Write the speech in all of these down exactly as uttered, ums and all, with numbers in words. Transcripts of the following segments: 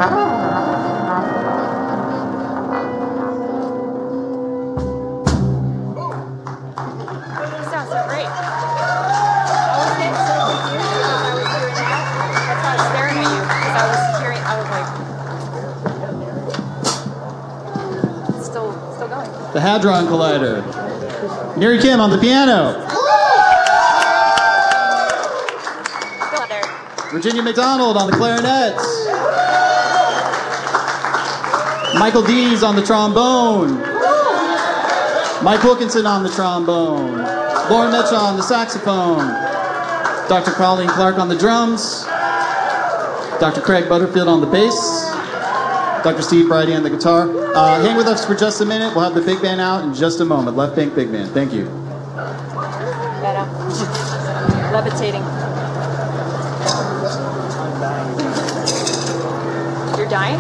sounds so great. I was getting so confused because I was doing that. That's why I was staring at you, because I was hearing, I was like, still, still going. The Hadron Collider. Mary Kim on the piano. Still there. Virginia McDonald on the clarinets. Michael Dees on the trombone. Mike Wilkinson on the trombone. Lauren Mitchell on the saxophone. Doctor Colleen Clark on the drums. Doctor Craig Butterfield on the bass. Doctor Steve Bridey on the guitar. Uh, hang with us for just a minute. We'll have the big band out in just a moment. Left Bank Big Band. Thank you. Better. Levitating. You're dying?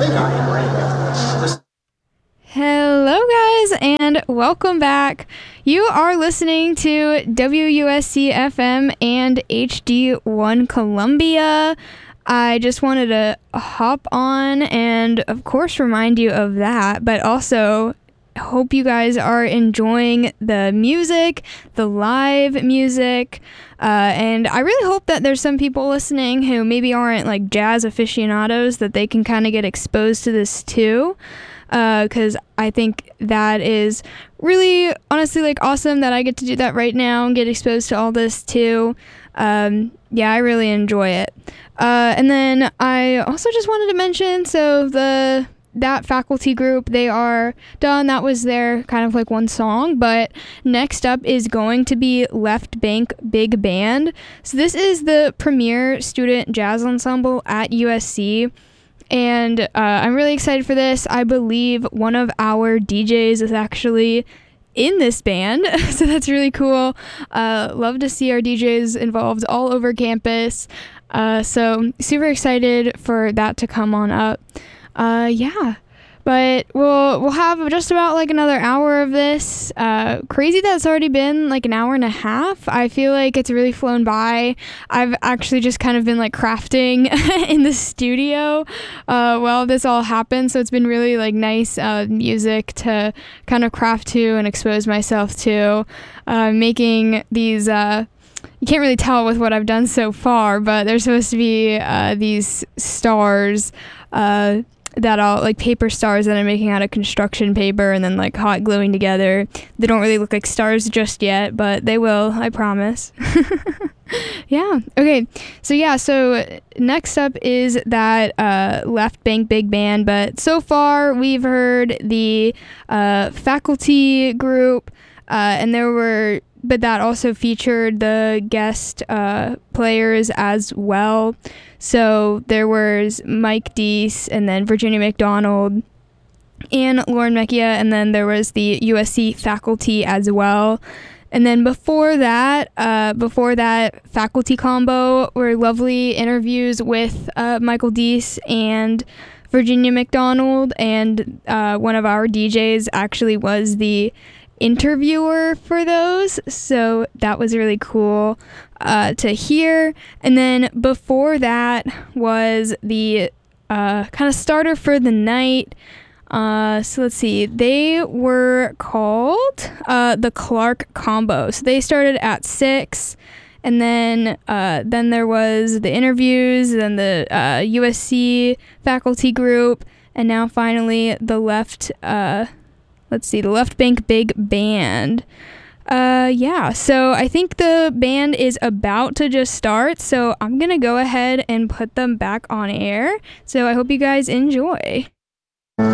Hello, guys, and welcome back. You are listening to W U S C F M and H D one Columbia. I just wanted to hop on and, of course, remind you of that, but also hope you guys are enjoying the music, the live music, uh, and I really hope that there's some people listening who maybe aren't like jazz aficionados, that they can kind of get exposed to this too, because uh, I think that is really, honestly, like awesome that I get to do that right now and get exposed to all this too. Um, yeah, I really enjoy it. Uh, and then I also just wanted to mention, so the that faculty group, they are done. That was their kind of like one song, but next up is going to be Left Bank Big Band. So this is the premier student jazz ensemble at U S C, and uh, I'm really excited for this. I believe one of our D Js is actually in this band, so that's really cool. Uh, love to see our D Js involved all over campus. Uh, so super excited for that to come on up. Uh, yeah, but we'll we'll have just about like another hour of this. Uh, crazy that it's already been like an hour and a half. I feel like it's really flown by. I've actually just kind of been like crafting in the studio uh, while this all happened, so it's been really like nice uh, music to kind of craft to and expose myself to. Uh, making these. Uh, You can't really tell with what I've done so far, but there's supposed to be uh, these stars uh, that I'll, like paper stars that I'm making out of construction paper and then like hot gluing together. They don't really look like stars just yet, but they will, I promise. Yeah. Okay. So yeah, so next up is that uh, Left Bank Big Band, but so far we've heard the uh, faculty group, uh, and there were but that also featured the guest uh, players as well. So there was Mike Deese and then Virginia McDonald and Lauren Mecchia, and then there was the U S C faculty as well. And then before that, uh, before that faculty combo were lovely interviews with uh, Michael Deese and Virginia McDonald, and uh, one of our D Js actually was the interviewer for those, so that was really cool uh, to hear. And then before that was the uh, kind of starter for the night. Uh, so let's see, they were called uh, the Clark Combo. So they started at six, and then uh, then there was the interviews, then the uh, U S C faculty group, and now finally the left. Uh, Let's see, the Left Bank Big Band. Uh, yeah, so I think the band is about to just start, so I'm going to go ahead and put them back on air. So I hope you guys enjoy.